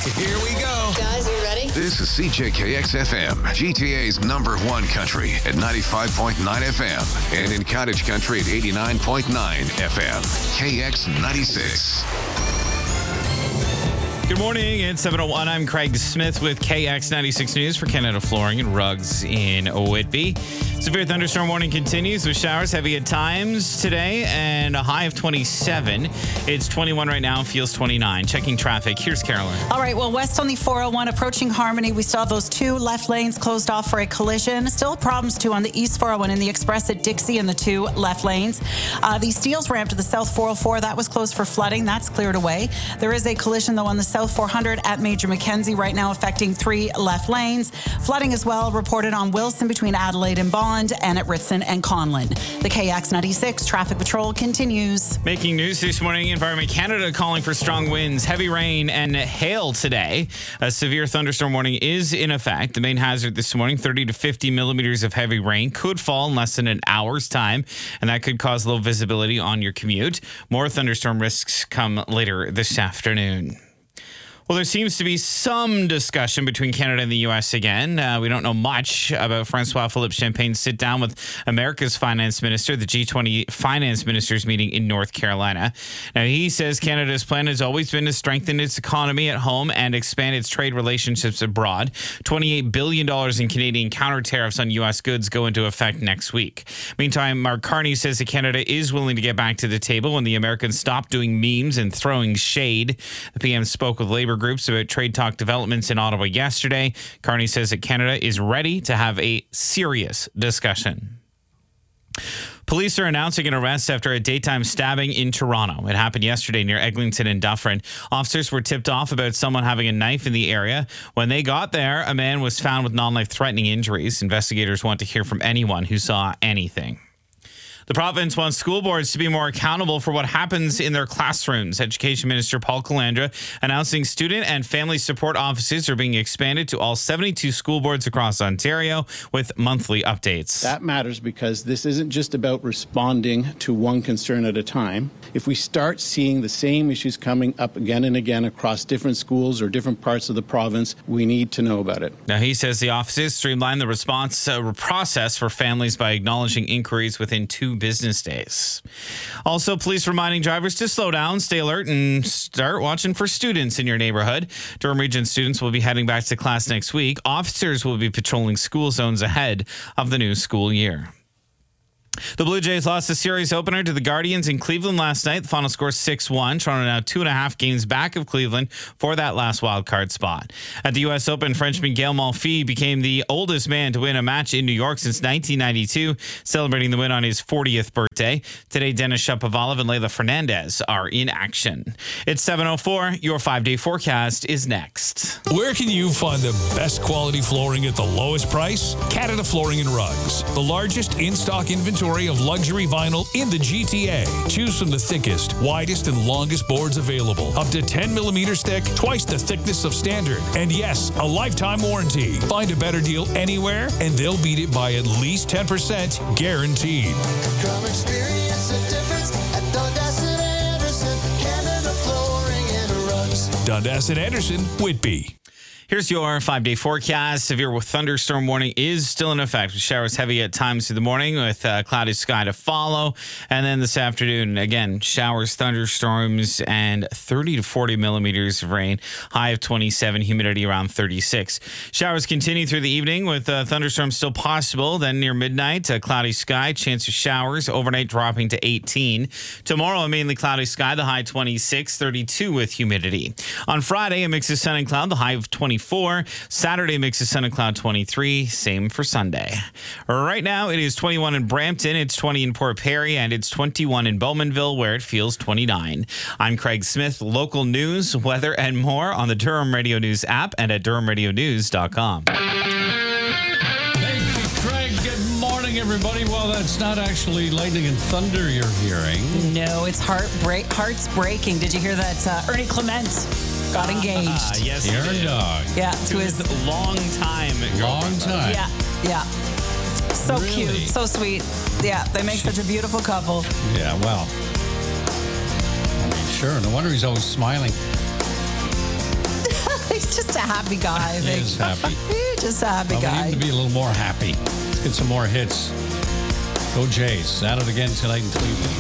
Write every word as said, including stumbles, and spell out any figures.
Here we go. Guys, are you ready? This is C J K X F M, G T A's number one country at ninety-five point nine F M, and in Cottage Country at eighty-nine point nine F M. K X ninety-six. Good morning, it's seven oh one. I'm Craig Smith with K X ninety-six News for Canada Flooring and Rugs in Whitby. Severe thunderstorm warning continues with showers heavy at times today and a high of twenty-seven. It's twenty-one right now, feels twenty-nine. Checking traffic, here's Carolyn. All right, well, west on the four oh one approaching Harmony, we still have those two left lanes closed off for a collision. Still problems too on the east four oh one in the express at Dixie in the two left lanes. Uh, the Steeles ramp to the south four oh four, that was closed for flooding. That's cleared away. There is a collision though on the south four hundred at Major Mackenzie right now affecting three left lanes. Flooding as well reported on Wilson between Adelaide and Bond and at Ritson and Conlin. The K X ninety-six traffic patrol continues. Making news this morning, Environment Canada calling for strong winds, heavy rain, and hail today. A severe thunderstorm warning is in effect. The main hazard this morning, thirty to fifty millimeters of heavy rain, could fall in less than an hour's time, and that could cause low visibility on your commute. More thunderstorm risks come later this afternoon. Well, there seems to be some discussion between Canada and the U S again. Uh, we don't know much about Francois-Philippe Champagne's sit-down with America's finance minister, the G twenty finance ministers meeting in North Carolina. Now, he says Canada's plan has always been to strengthen its economy at home and expand its trade relationships abroad. twenty-eight billion dollars in Canadian counter tariffs on U S goods go into effect next week. Meantime, Mark Carney says that Canada is willing to get back to the table when the Americans stop doing memes and throwing shade. The P M spoke with Labour groups about trade talk developments in Ottawa yesterday. Carney says that Canada is ready to have a serious discussion. Police are announcing an arrest after a daytime stabbing in Toronto. It happened yesterday near Eglinton and Dufferin. Officers were tipped off about someone having a knife in the area. When they got there, a man was found with non-life threatening injuries. Investigators want to hear from anyone who saw anything. The province wants school boards to be more accountable for what happens in their classrooms. Education Minister Paul Calandra announcing student and family support offices are being expanded to all seventy-two school boards across Ontario with monthly updates. That matters because this isn't just about responding to one concern at a time. If we start seeing the same issues coming up again and again across different schools or different parts of the province, we need to know about it. Now, he says the offices streamline the response uh, process for families by acknowledging inquiries within two business days. Also, police reminding drivers to slow down, stay alert, and start watching for students in your neighborhood. Durham Region students will be heading back to class next week. Officers will be patrolling school zones ahead of the new school year. The Blue Jays lost the series opener to the Guardians in Cleveland last night. The final score six one. Toronto now two and a half games back of Cleveland for that last wild card spot. At the U S Open, Frenchman Gael Monfils became the oldest man to win a match in New York since nineteen ninety-two, celebrating the win on his fortieth birthday. Today, Denis Shapovalov and Leylah Fernandez are in action. It's seven oh four. Your five-day forecast is next. Where can you find the best quality flooring at the lowest price? Canada Flooring and Rugs, the largest in-stock inventory of luxury vinyl in the G T A. Choose from the thickest, widest, and longest boards available. Up to ten millimeters thick, twice the thickness of standard. And yes, a lifetime warranty. Find a better deal anywhere, and they'll beat it by at least ten percent guaranteed. Come experience the difference at Dundas and Anderson, Canada Flooring and Rugs. Dundas and Anderson, Whitby. Here's your five-day forecast. Severe thunderstorm warning is still in effect, with showers heavy at times through the morning with uh, cloudy sky to follow. And then this afternoon, again, showers, thunderstorms, and thirty to forty millimeters of rain. High of twenty-seven, humidity around thirty-six. Showers continue through the evening with uh, thunderstorms still possible. Then near midnight, a cloudy sky, chance of showers. Overnight dropping to eighteen. Tomorrow, a mainly cloudy sky, the high twenty-six, thirty-two with humidity. On Friday, a mix of sun and cloud, the high of twenty-four. Saturday, mix of sun and cloud, twenty-three. Same for Sunday. Right now, it is twenty-one in Brampton, it's twenty in Port Perry, and it's twenty-one in Bowmanville, where it feels twenty-nine. I'm Craig Smith. Local news, weather, and more on the Durham Radio News app and at durham radio news dot com. Everybody, well, that's not actually lightning and thunder you're hearing. No, it's heartbreak, hearts breaking. Did you hear that uh, Ernie Clement got engaged? Uh, yes, Your dog. Yeah, to his long time. Long time. Yeah, yeah. So Really? cute, so sweet. Yeah, they make such a beautiful couple. Yeah, well. I mean, sure. No wonder he's always smiling. He's just a happy guy. I He think. is happy. He's just a happy I want guy. him to be a little more happy. Let's get some more hits. Go Jays. At it again tonight in Cleveland.